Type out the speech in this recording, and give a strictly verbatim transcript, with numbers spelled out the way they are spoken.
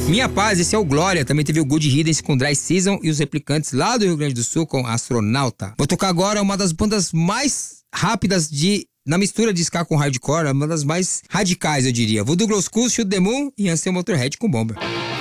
Minha Paz, esse é o Glória. Também teve o Good Riddance com Dry Season e os Replicantes lá do Rio Grande do Sul com Astronauta. Vou tocar agora uma das bandas mais rápidas de... na mistura de ska com hardcore, uma das mais radicais, eu diria. Voodoo Glow Skull, Shoot the Moon e Ansel Motorhead com Bomber.